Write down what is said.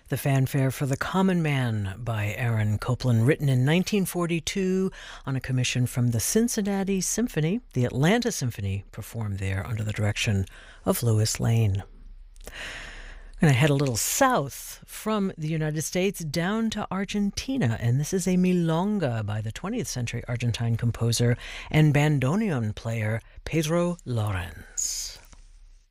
The fanfare for the Common Man by Aaron Copland, written in 1942 on a commission from the Cincinnati Symphony. The Atlanta Symphony performed there under the direction of Louis Lane. I'm going to head a little south from the United States down to Argentina, and this is a milonga by the 20th century Argentine composer and bandoneon player Pedro Lawrence.